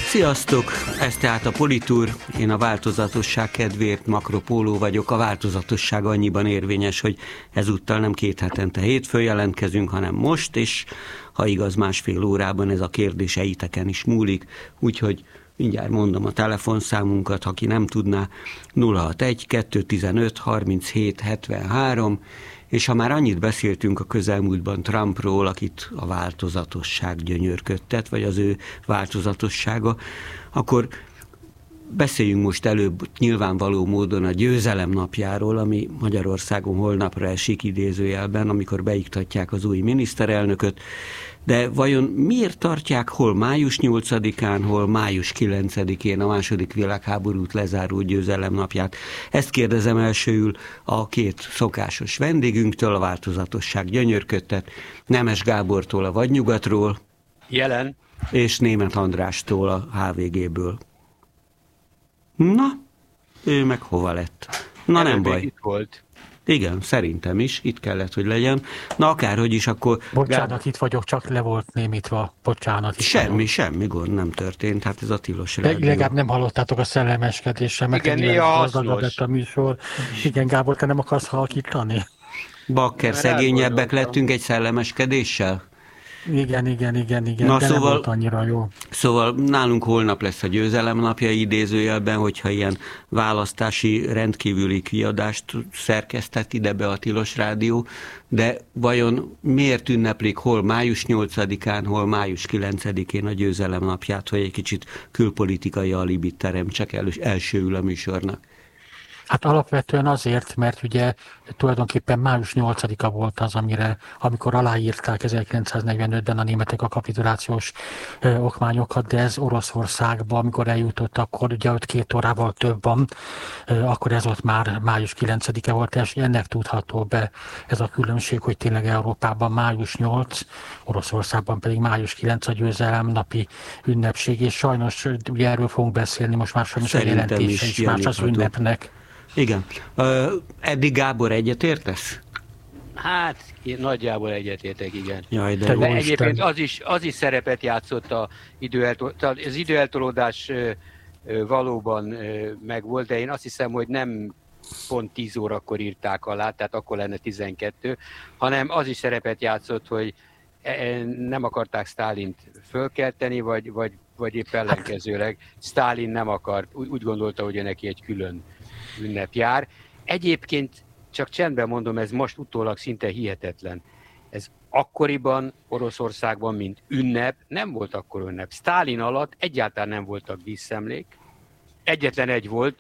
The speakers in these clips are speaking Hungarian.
Sziasztok! Ez tehát a Politúr. Én a változatosság kedvéért Makropóló vagyok. A változatosság annyiban érvényes, hogy ezúttal nem 2 hetente hétfőn jelentkezünk, hanem most, és ha igaz, 1,5 órában ez a kérdéseiteken is múlik. Úgyhogy mindjárt mondom a telefonszámunkat, ha ki nem tudná, 061 215 37 73, és ha már annyit beszéltünk a közelmúltban Trumpról, akit a változatosság gyönyörködtet, vagy az ő változatossága, akkor beszéljünk most előbb nyilvánvaló módon a győzelem napjáról, ami Magyarországon holnapra esik idézőjelben, amikor beiktatják az új miniszterelnököt. De vajon miért tartják hol május 8-án, hol május 9-én a második világháborút lezáró győzelem napját? Ezt kérdezem elsőül a 2 szokásos vendégünktől, a változatosság gyönyörködtet, Nemes Gábortól a Vadnyugatról. Jelen. És Németh Andrástól a HVG-ből. Na, ő meg hova lett? Na nem baj. Itt volt. Igen, szerintem is, itt kellett, hogy legyen. Na akárhogy is, akkor... Bocsánat, itt vagyok, csak le volt némítva. Bocsánat. Semmi gond nem történt, hát ez a tilos rádió. Legalább nem hallottátok a szellemeskedésre, mert igen, gazdagabb lett a műsor. Igen, Gábor, te nem akarsz halkítani? Bakker, szegényebbek lettünk egy szellemeskedéssel? Igen, Na, de szóval, nem volt annyira jó. Szóval nálunk holnap lesz a győzelem napja idézőjelben, hogyha ilyen választási rendkívüli kiadást szerkesztett ide be a Tilos Rádió, de vajon miért ünneplik hol május 8-án, hol május 9-én a győzelem napját, hogy egy kicsit külpolitikai alibit teremtsek elsőül a műsornak? Hát alapvetően azért, mert ugye tulajdonképpen május 8-a volt az, amikor aláírták 1945-ben a németek a kapitulációs okmányokat, de ez Oroszországba, amikor eljutott, akkor ugye ott 2 órával több van, akkor ez ott már május 9-e volt, és ennek tudható be ez a különbség, hogy tényleg Európában május 8, Oroszországban pedig május 9 a győzelem napi ünnepség, és sajnos ugye erről fogunk beszélni, most már sajnos a jelentése is más az ünnepnek. Igen. Eddig Gábor egyetértesz? Hát, én nagyjából egyetértek, igen. Jaj, de egyébként az is szerepet játszott az időeltolódás valóban megvolt, de én azt hiszem, hogy nem pont 10 órakor írták alá, tehát akkor lenne 12, hanem az is szerepet játszott, hogy nem akarták Sztálint fölkelteni, vagy épp ellenkezőleg. Sztálin nem akart, úgy gondolta, hogy neki egy külön ünnep jár. Egyébként, csak csendben mondom, ez most utólag szinte hihetetlen. Ez akkoriban Oroszországban, mint ünnep, nem volt akkor ünnep. Sztálin alatt egyáltalán nem voltak díszemlék. Egyetlen egy volt,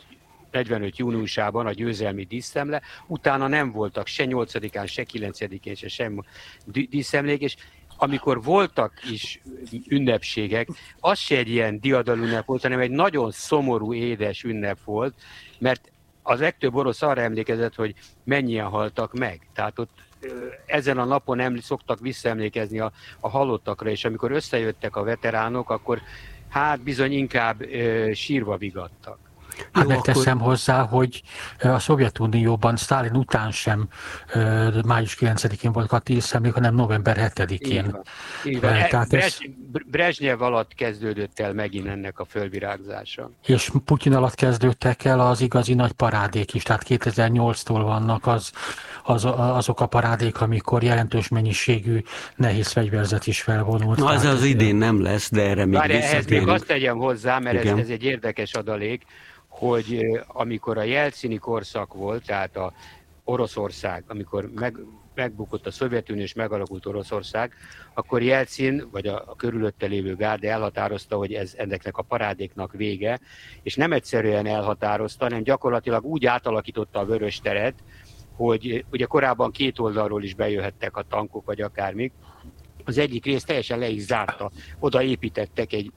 45 júniusában a győzelmi díszemle, utána nem voltak se 8-án, se 9-én, se díszemlék, és amikor voltak is ünnepségek, az se egy ilyen diadalünnep volt, hanem egy nagyon szomorú, édes ünnep volt, mert az legtöbb orosz arra emlékezett, hogy mennyien haltak meg. Tehát ott ezen a napon szoktak visszaemlékezni a halottakra, és amikor összejöttek a veteránok, akkor hát bizony inkább sírva vigadtak. Hát megteszem hozzá, hogy a Szovjetunióban Sztálin után sem május 9-én volt a díszemlék, hanem november 7-én. Így van. Brezsnyev alatt kezdődött el megint ennek a fölvirágzása. És Putyin alatt kezdődtek el az igazi nagy parádék is, tehát 2008-tól vannak azok a parádék, amikor jelentős mennyiségű nehéz fegyverzet is felvonult. Na, az idén nem lesz, de erre még visszatérünk. Ehhez még azt tegyem hozzá, mert ez egy érdekes adalék, hogy amikor a jelcini korszak volt, tehát a Oroszország, amikor megbukott a Szovjetunió és megalakult Oroszország, akkor Jelcin, vagy a körülötte lévő gárda elhatározta, hogy ennek a parádéknak vége, és nem egyszerűen elhatározta, hanem gyakorlatilag úgy átalakította a Vörös teret, hogy ugye korábban 2 oldalról is bejöhettek a tankok, vagy akármik. Az egyik rész teljesen le is zárta, oda építettek egy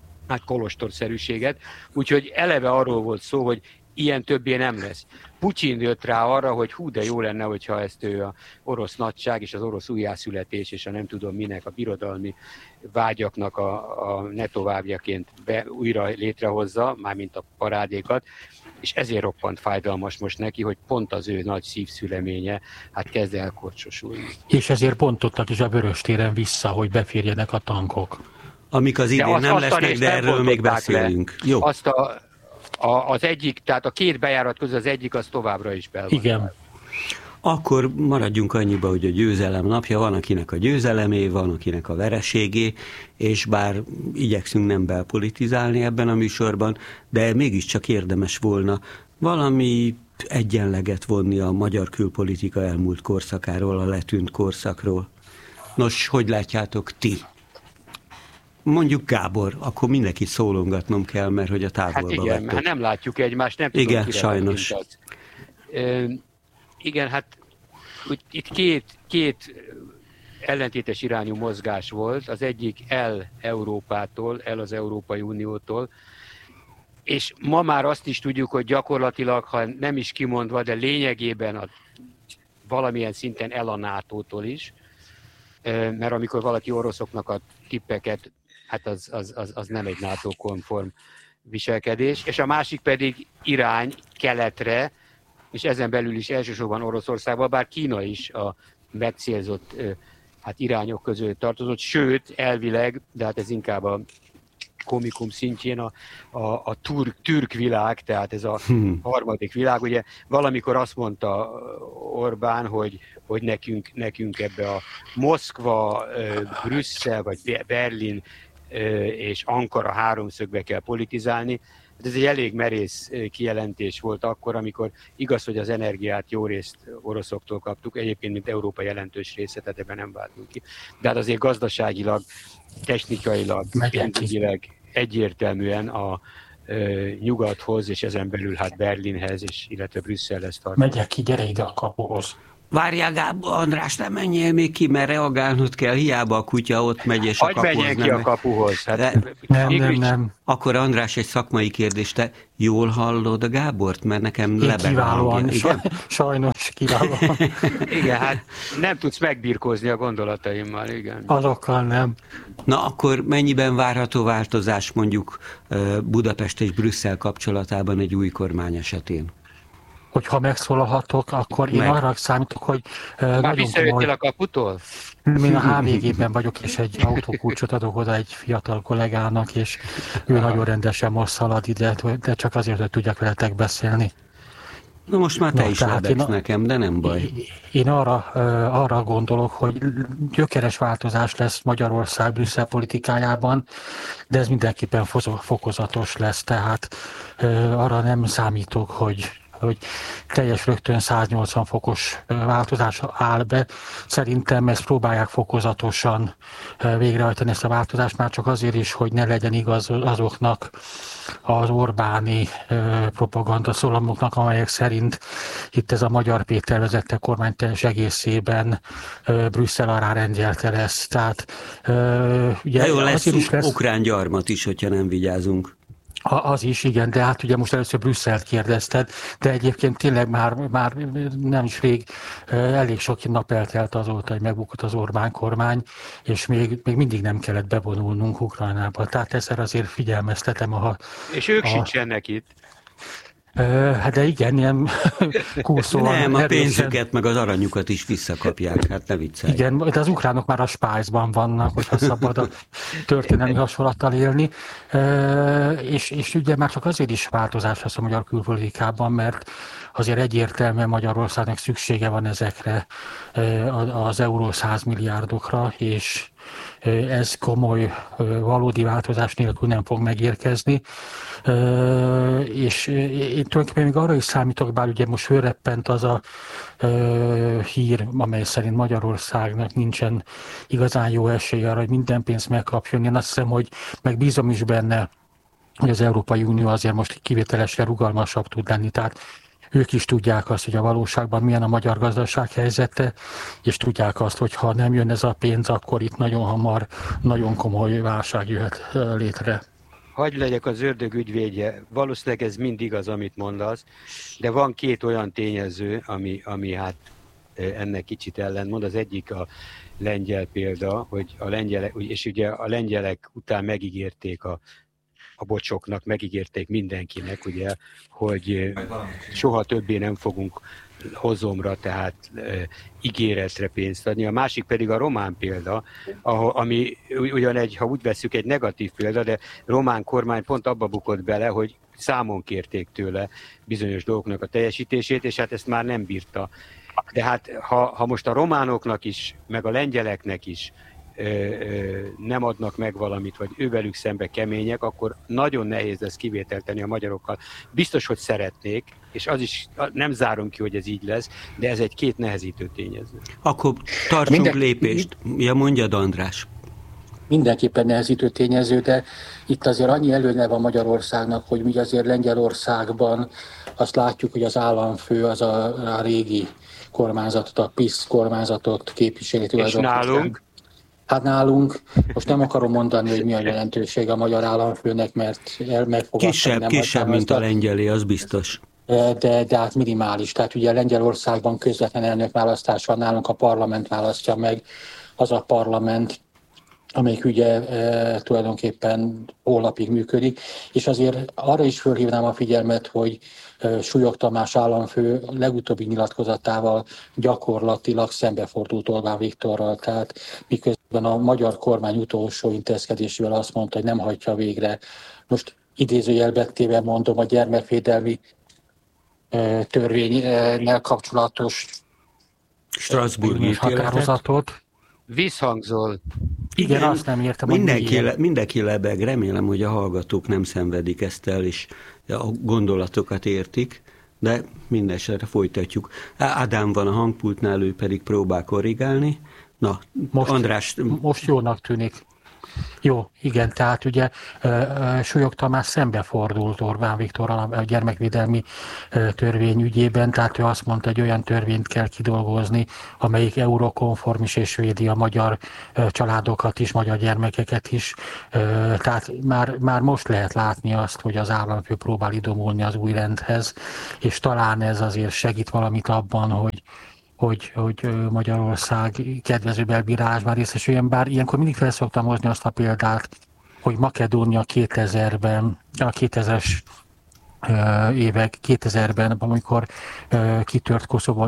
kolostorszerűséget, úgyhogy eleve arról volt szó, hogy ilyen többé nem lesz. Putyin jött rá arra, hogy hú, de jó lenne, hogyha ezt ő a orosz nagyság és az orosz újjászületés és a nem tudom minek, a birodalmi vágyaknak a ne továbbjaként újra létrehozza, mármint a parádékat, és ezért roppant fájdalmas most neki, hogy pont az ő nagy szívszüleménye kezd elkorcsosulni. És ezért bontottak is a Vörös téren vissza, hogy beférjenek a tankok. Amik az idén nem lesznek, de erről még beszélünk. Jó. Azt az egyik, tehát a két bejárat közül az egyik, az továbbra is bel van. Igen. Akkor maradjunk annyiba, hogy a győzelem napja, van akinek a győzelemé, van akinek a vereségé, és bár igyekszünk nem belpolitizálni ebben a műsorban, de mégiscsak érdemes volna valami egyenleget vonni a magyar külpolitika elmúlt korszakáról, a letűnt korszakról. Nos, hogy látjátok ti? Mondjuk Gábor, akkor mindenkit szólongatnom kell, mert hogy a távolba hát igen, vettek. nem látjuk egymást, nem tudom, igen, sajnos. Igen, hát itt két ellentétes irányú mozgás volt, az egyik el Európától, el az Európai Uniótól, és ma már azt is tudjuk, hogy gyakorlatilag, ha nem is kimondva, de lényegében valamilyen szinten el a NATO-tól is, mert amikor valaki oroszoknak a tippeket, hát az nem egy NATO-konform viselkedés, és a másik pedig irány keletre, és ezen belül is elsősorban Oroszországban, bár Kína is a megcélzott irányok között tartozott, sőt, elvileg, de hát ez inkább a komikum szintjén a türk világ, tehát ez a harmadik világ. Ugye valamikor azt mondta Orbán, hogy nekünk ebbe a Moszkva, Brüsszel vagy Berlin és Ankara háromszögbe kell politizálni. Ez egy elég merész kijelentés volt akkor, amikor igaz, hogy az energiát jó részt oroszoktól kaptuk, egyébként mint Európa jelentős része, tehát ebben nem váltunk ki. De hát azért gazdaságilag, technikailag, pénzügyileg egyértelműen a nyugathoz, és ezen belül hát Berlinhez, és illetve Brüsszelhez tartozik. Megyek ki, gyere ide a kapuhoz. Várjál, Gábor, András, nem menjél még ki, mert reagálnod kell, hiába a kutya ott megy, és a kapuhoz nem menjen ki a kapuhoz. Hát, nem. Akkor András, egy szakmai kérdés, te jól hallod a Gábort? Mert nekem lebeg a hangja. Sajnos kiválóan. Igen, hát nem tudsz megbirkózni a gondolataimmal, igen. Azokkal nem. Na akkor mennyiben várható változás mondjuk Budapest és Brüsszel kapcsolatában egy új kormány esetén? Hogyha megszólalhatok, akkor én arra számítok, hogy már visszajöttél a kaputól? Én a HVG-ben vagyok, és egy autókulcsot adok oda egy fiatal kollégának, és ő nagyon rendesen most szalad ide, de csak azért, hogy tudjak veletek beszélni. Na most már te is lebegsz nekem, de nem baj. Én arra gondolok, hogy gyökeres változás lesz Magyarország Brüsszel politikájában, de ez mindenképpen fokozatos lesz, tehát arra nem számítok, hogy teljes rögtön 180 fokos változás áll be. Szerintem ezt próbálják fokozatosan végrehajtani, ezt a változást, már csak azért is, hogy ne legyen igaz azoknak az Orbáni propaganda szólamoknak, amelyek szerint itt ez a Magyar Péter vezette kormány teljes egészében Brüsszel alá rendjelte lesz. Tehát, ugye, jó, lesz ukrán gyarmat is, hogyha nem vigyázunk. Az is, igen, de hát ugye most először Brüsszelt kérdezted, de egyébként tényleg már nem is rég elég sok nap eltelt azóta, hogy megbukott az Orbán kormány, és még mindig nem kellett bevonulnunk Ukrajnába. Tehát ezzel azért figyelmeztetem És ők sincsenek itt. De igen, ilyen kurszóan. Nem, a pénzüket meg az aranyukat is visszakapják, hát ne viccelj. Igen, de az ukránok már a Spice-ban vannak, hogyha szabad a történelmi hasonlattal élni. És ugye már csak azért is változás lesz a magyar külpolitikában, mert azért egyértelműen Magyarországnak szüksége van ezekre az euró 100 milliárdokra, és ez komoly, valódi változás nélkül nem fog megérkezni. És én tulajdonképpen még arra is számítok, bár ugye most fölreppent az a hír, amely szerint Magyarországnak nincsen igazán jó esély arra, hogy minden pénzt megkapjon. Én azt hiszem, hogy megbízom is benne, hogy az Európai Unió azért most kivételesen rugalmasabb tud lenni. Tehát ők is tudják azt, hogy a valóságban milyen a magyar gazdaság helyzete, és tudják azt, hogy ha nem jön ez a pénz, akkor itt nagyon hamar, nagyon komoly válság jöhet létre. Hagy legyek az ördög ügyvédje. Valószínűleg ez mind igaz, amit mondasz, de van két olyan tényező, ami hát ennek kicsit ellentmond. Az egyik a lengyel példa, hogy a lengyelek, és ugye a lengyelek után megígérték a a bocsoknak, megígérték mindenkinek, ugye, hogy soha többé nem fogunk hozomra, tehát ígéretre pénzt adni. A másik pedig a román példa, ami ugyan ha úgy vesszük, egy negatív példa, de román kormány pont abba bukott bele, hogy számon kérték tőle bizonyos dolgoknak a teljesítését, és hát ezt már nem bírta. De hát ha most a románoknak is, meg a lengyeleknek is nem adnak meg valamit, vagy ővelük szembe kemények, akkor nagyon nehéz lesz kivételt tenni a magyarokkal. Biztos, hogy szeretnék, és az is nem zárom ki, hogy ez így lesz, de ez egy két nehezítő tényező. Akkor tartsunk lépést. Ja, mondjad, András. Mindenképpen nehezítő tényező, de itt azért annyi előnye van Magyarországnak, hogy mi azért Lengyelországban azt látjuk, hogy az államfő az a régi kormányzatot, a PiS kormányzatot képviseli. És nálunk? Hát nálunk, most nem akarom mondani, hogy mi a jelentőség a magyar államfőnek, mert megfogadtam. Kisebb, mint a lengyelé, az biztos. De hát minimális. Tehát ugye Lengyelországban közvetlen elnökválasztás van, nálunk a parlament választja meg, az a parlament, amelyik ugye tulajdonképpen holnapig működik, és azért arra is fölhívnám a figyelmet, hogy Súlyog Tamás államfő legutóbbi nyilatkozatával gyakorlatilag szembefordult Orbán Viktorral, tehát miközben a magyar kormány utolsó intézkedésével azt mondta, hogy nem hagyja végre. Most idézőjelben téve mondom, a gyermekvédelmi törvénynel kapcsolatos Strasbourgi határozatot. Visszhangzol. Igen, azt nem értem. Mindenki lebeg, remélem, hogy a hallgatók nem szenvedik ezt el, és a gondolatokat értik, de mindesetre folytatjuk. Ádám van a hangpultnál, ő pedig próbál korrigálni. Na, András... Most jónak tűnik. Jó, igen, tehát ugye Súlyog Tamás szembefordult Orbán Viktorral a gyermekvédelmi törvény ügyében, tehát ő azt mondta, hogy olyan törvényt kell kidolgozni, amelyik eurokonformis és védi a magyar családokat is, magyar gyermekeket is. Tehát már most lehet látni azt, hogy az államfő próbál idomulni az új rendhez, és talán ez azért segít valamit abban, hogy Magyarország kedvező belbírálásban részesüljön, bár ilyenkor mindig fel szoktam hozni azt a példát, hogy Makedónia 2000-ben, a 2000-es évek 2000-ben, amikor kitört Koszovóban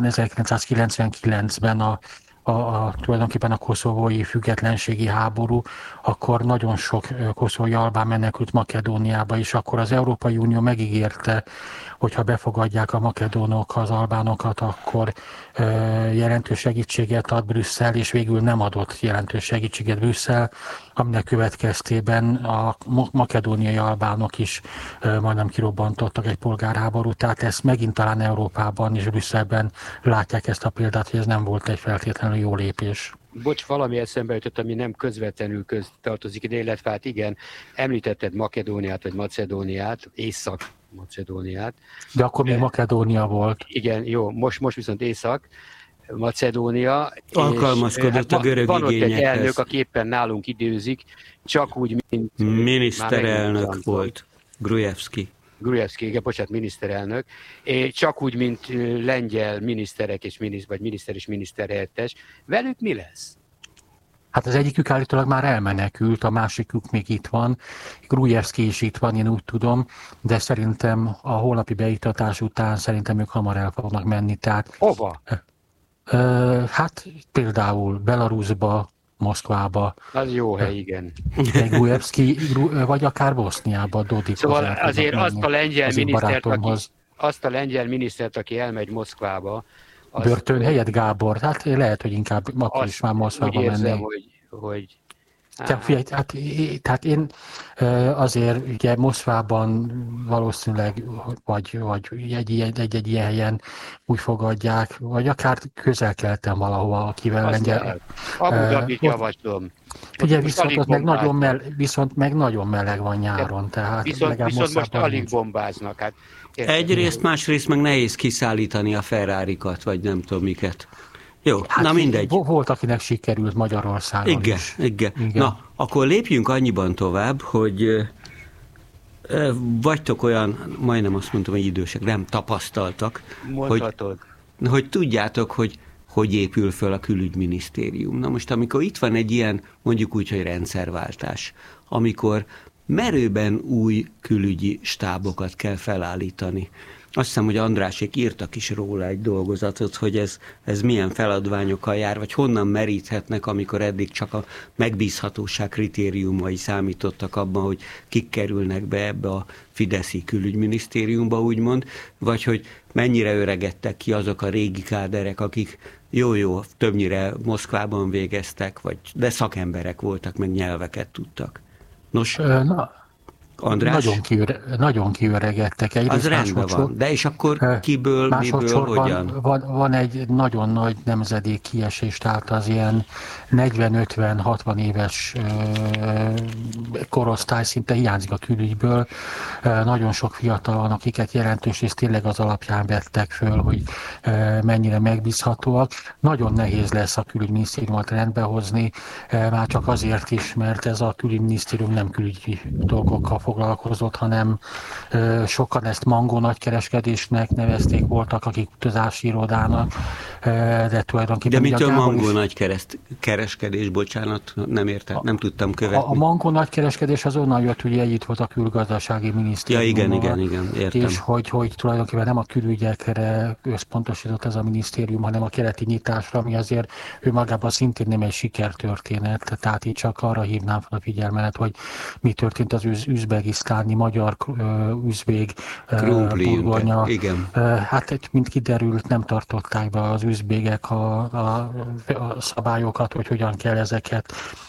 1999-ben tulajdonképpen a koszovói függetlenségi háború, akkor nagyon sok koszovói albán menekült Makedóniába, és akkor az Európai Unió megígérte, hogyha befogadják a makedónok az albánokat, akkor jelentős segítséget ad Brüsszel, és végül nem adott jelentős segítséget Brüsszel, aminek következtében a makedóniai albánok is majdnem kirobbantottak egy polgárháborút, tehát ezt megint talán Európában és Brüsszelben látják ezt a példát, hogy ez nem volt egy feltétlenül jó lépés. Bocs, valami eszembe jutott, ami nem közvetlenül tartozik ide, illetve hát igen, említetted Makedóniát vagy Macedóniát, Észak-Macedóniát. De akkor még Makedónia volt. Igen, jó, most viszont Észak-Macedónia. Alkalmazkodott a görög igényekhez. Van ott egy elnök, aki éppen nálunk időzik, csak úgy, mint... Miniszterelnök volt, Gruevski, igen, bocsánat, miniszterelnök, csak úgy, mint lengyel miniszterek vagy miniszter és miniszterhelyettes. Velük mi lesz? Hát az egyikük állítólag már elmenekült, a másikük még itt van. Gruevski is itt van, én úgy tudom, de szerintem a holnapi beiktatás után szerintem ők hamar el fognak menni. Tehát, hova? Hát például Belarusba, Moszkvába. Az jó hely, igen. Gruevski, vagy akár Boszniába, Dodikhoz. Szóval azért azt a lengyel minisztert, aki elmegy Moszkvába. Börtön helyett, Gábor? Hát lehet, hogy inkább akkor is már Moszkvába menni. Úgy érzem, hogy tehát én azért ugye Moszkvában valószínűleg vagy egy ilyen helyen úgy fogadják, vagy akár közel-keleten valahova, akivel lengyel. Abu Dhabit javaslom. Ugye viszont meg nagyon meleg van nyáron. Tehát viszont most alig bombáznak. Hát, egyrészt, másrészt meg nehéz kiszállítani a Ferrarikat, vagy nem tudom miket. Jó, hát na mindegy. Volt, akinek sikerült Magyarországon is. Igen. Na, akkor lépjünk annyiban tovább, hogy vagytok olyan, majdnem azt mondtam, hogy idősek, nem tapasztaltak, hogy tudjátok, hogy épül föl a külügyminisztérium. Na most, amikor itt van egy ilyen, mondjuk úgy, hogy rendszerváltás, amikor merőben új külügyi stábokat kell felállítani. Azt hiszem, hogy Andrásék írtak is róla egy dolgozatot, hogy ez milyen feladványokkal jár, vagy honnan meríthetnek, amikor eddig csak a megbízhatóság kritériumai számítottak abban, hogy kik kerülnek be ebbe a fideszi külügyminisztériumba, úgymond, vagy hogy mennyire öregedtek ki azok a régi káderek, akik jó, többnyire Moszkvában végeztek, de szakemberek voltak, meg nyelveket tudtak. Nos, András? Nagyon kiöregedtek. Az rendben van, de és akkor kiből, miből, hogyan? Van egy nagyon nagy nemzedék kiesés, tehát az ilyen 40-50-60 éves korosztály szinte hiányzik a külügyből. Nagyon sok fiatal van, akiket jelentős részt tényleg az alapján vettek föl, hogy mennyire megbízhatóak. Nagyon nehéz lesz a külügyminisztériumot rendbehozni, már csak azért is, mert ez a külügyminisztérium nem külügyi dolgokkal foglalkozott, hanem sokan ezt mangó nagykereskedésnek nevezték, voltak, akik utazási irodának, de tulajdonképpen... De mitől mangó nagykereskedés, bocsánat, nem értem, nem tudtam követni. A mangó nagykereskedés az onnan jött, ugye itt volt a külgazdasági minisztérium. Ja, igen, értem. És hogy tulajdonképpen nem a külügyekre összpontosított ez a minisztérium, hanem a keleti nyitásra, ami azért ő magában szintén nem egy sikertörténet, tehát itt csak arra hívnám fel a figyelmet, hogy mi történt az üzbegisztáni magyar üzbég burgonya. Igen. Hát, mint kiderült, nem tartották be az üzbégek a szabályokat, hogy hogyan kell ezeket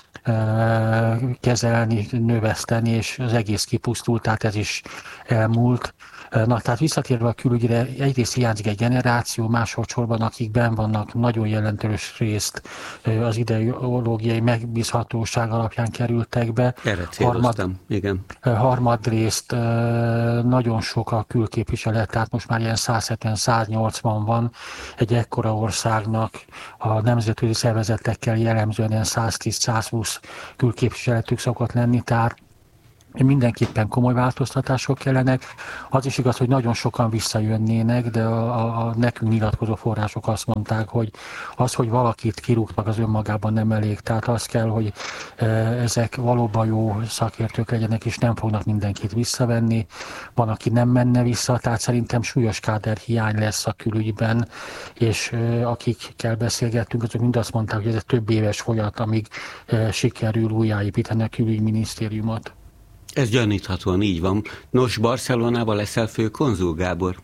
kezelni, növeszteni, és az egész kipusztult, tehát ez is elmúlt. Na, tehát visszatérve a külügyre, egyrészt hiányzik egy generáció, másodszorban akik benn vannak, nagyon jelentős részt az ideológiai megbízhatóság alapján kerültek be. Erre céloztam, igen. Harmadrészt nagyon sok a külképviselet, tehát most már ilyen 170-180 van egy ekkora országnak, a nemzetközi szervezetekkel jellemzően ilyen 110-120 külképviseletük szokott lenni, tehát mindenképpen komoly változtatások kellenek. Az is igaz, hogy nagyon sokan visszajönnének, de a nekünk nyilatkozó források azt mondták, hogy az, hogy valakit kirúgtak, az önmagában nem elég. Tehát az kell, hogy ezek valóban jó szakértők legyenek, és nem fognak mindenkit visszavenni. Van, aki nem menne vissza, tehát szerintem súlyos káderhiány lesz a külügyben, és akikkel beszélgettünk, azok mind azt mondták, hogy ez egy több éves folyamat, amíg sikerül újjáépíteni a külügyminisztériumot. Ez gyaníthatóan így van. Nos, Barcelonában leszel főkonzul, Gábor?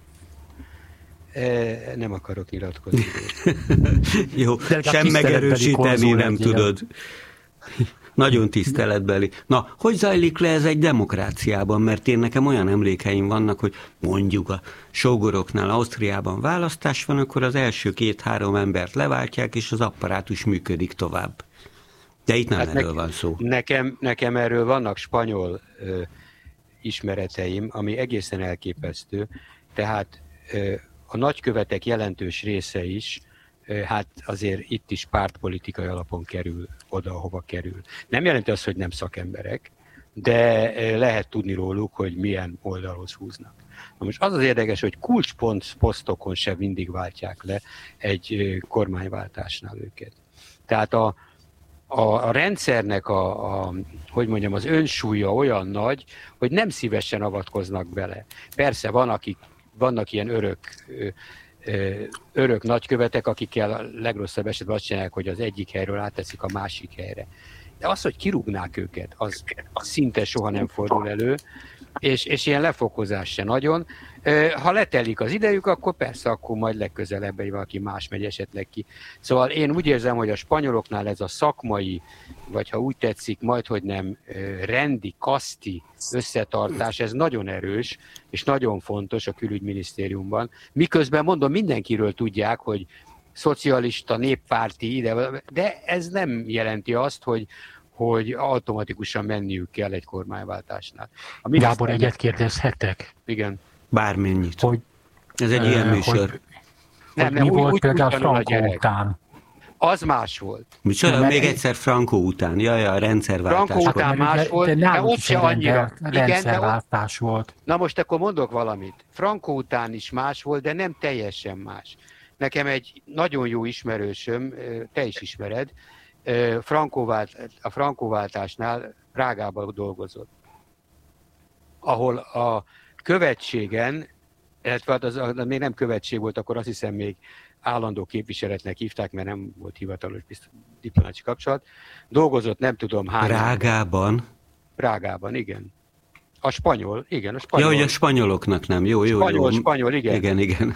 Nem akarok nyilatkozni. Jó, sem megerősíteni nem tudod. Nagyon tiszteletbeli. Na, hogy zajlik le ez egy demokráciában? Mert én nekem olyan emlékeim vannak, hogy mondjuk a sógoroknál Ausztriában választás van, akkor az első 2-3 embert leváltják, és az apparátus működik tovább. De itt nem erről van szó. Nekem erről vannak spanyol ismereteim, ami egészen elképesztő. Tehát a nagykövetek jelentős része is, hát azért itt is pártpolitikai alapon kerül oda, ahova kerül. Nem jelenti azt, hogy nem szakemberek, de lehet tudni róluk, hogy milyen oldalhoz húznak. Na most az érdekes, hogy kulcsposztokon sem mindig váltják le egy kormányváltásnál őket. Tehát a rendszernek hogy mondjam, az önsúlya olyan nagy, hogy nem szívesen avatkoznak bele. Persze vannak ilyen örök nagykövetek, akikkel a legrosszabb esetben azt csinálják, hogy az egyik helyről átteszik a másik helyre. De az, hogy kirúgnák őket, az szinte soha nem fordul elő, és ilyen lefokozás se nagyon. Ha letelik az idejük, akkor persze, akkor majd legközelebb egy valaki más megy esetleg ki. Szóval én úgy érzem, hogy a spanyoloknál ez a szakmai, vagy ha úgy tetszik, majdhogy nem rendi, kaszti összetartás, ez nagyon erős, és nagyon fontos a külügyminisztériumban. Miközben mondom, mindenkiről tudják, hogy szocialista, néppárti ide, de ez nem jelenti azt, hogy automatikusan menniük kell egy kormánywáltásnál. Gábor, egyet kérdezhetek? Igen. Bármennyit. Ez egy ilyen műsor. Nem, mi volt például Franco után? Az más volt. Micsoda, még egyszer Franco után. Jaj, a rendszerváltás. Franco után más volt, de ott se annyira. Rendszerváltás volt. Na most akkor mondok valamit. Franco után is más volt, de nem teljesen más. Nekem egy nagyon jó ismerősöm, te is ismered, a Franco váltásnál Prágában dolgozott. ahol a követségen, illetve az még nem követség volt, akkor azt hiszem még állandó képviseletnek hívták, mert nem volt hivatalos diplomáciai kapcsolat. Dolgozott nem tudom hány... Prágában, igen. A spanyol, igen. Ja, hogy a spanyoloknak nem, jó. Spanyol, igen. Igen.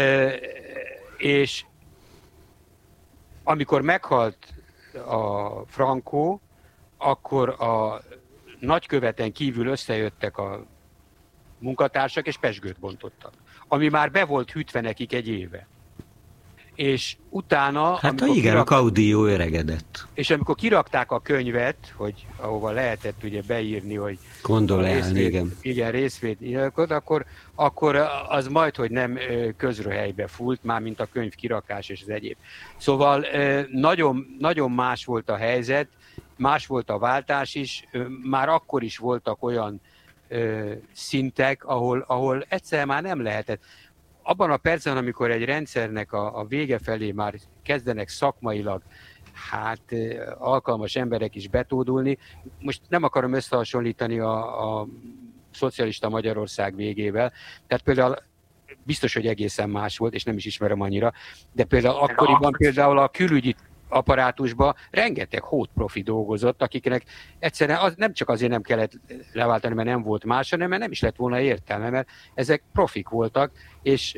És amikor meghalt a Franco, akkor a nagyköveten kívül összejöttek a munkatársak, és pezsgőt bontottak. Ami már be volt hűtve nekik egy éve. És utána... Hát igen, a Caudillo öregedett. És amikor kirakták a könyvet, hogy ahova lehetett ugye beírni, hogy... Gondolálni, igen. Igen, részvét, akkor az majdhogy nem közröhelybe fúlt, már mint a könyv kirakás és az egyéb. Szóval nagyon, nagyon más volt a helyzet, más volt a váltás is, már akkor is voltak olyan szintek, ahol egyszer már nem lehetett. Abban a percben, amikor egy rendszernek a vége felé már kezdenek szakmailag alkalmas emberek is betódulni, most nem akarom összehasonlítani a szocialista Magyarország végével, tehát például biztos, hogy egészen más volt, és nem is ismerem annyira, de például akkoriban például a külügyi apparátusban rengeteg hótprofi dolgozott, akiknek egyszerűen nem csak azért nem kellett leváltani, mert nem volt más, hanem mert nem is lett volna értelme, mert ezek profik voltak, és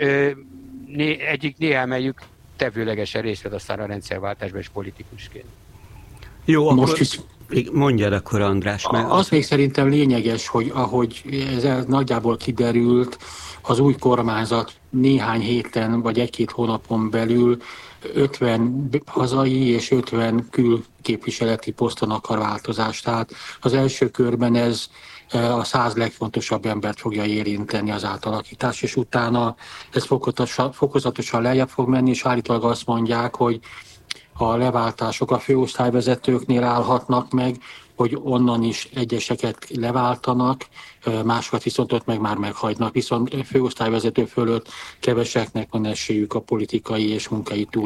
néhány tevőlegesen részt vett aztán a rendszerváltásban és politikusként. Jó, most is mondjad akkor, András. Az még szerintem lényeges, hogy ahogy ez nagyjából kiderült, az új kormányzat néhány héten vagy egy-két hónapon belül 50 hazai és 50 külképviseleti poszton akar változást. Tehát az első körben ez a 100 legfontosabb embert fogja érinteni az átalakítás, és utána ez fokozatosan lejjebb fog menni, és állítólag azt mondják, hogy a leváltások a főosztályvezetőknél állhatnak meg, hogy onnan is egyeseket leváltanak, másokat viszont ott meg már meghagynak, viszont főosztályvezető fölött keveseknek van esélyük a politikai és munkai túl.